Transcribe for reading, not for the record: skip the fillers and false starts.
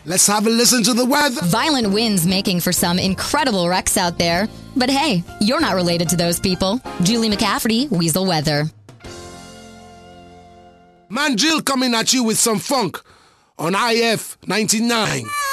Let's have a listen to the weather. Violent winds making for some incredible wrecks out there. But hey, you're not related to those people. Julie McCafferty, Weasel Weather. Man Jill coming at you with some funk on IF 99.